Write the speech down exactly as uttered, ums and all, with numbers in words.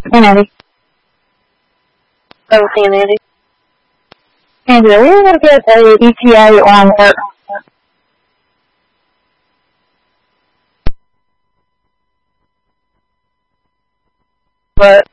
And Andy. I'm seeing Andy. Andy, are we going to get a E T A on work? What?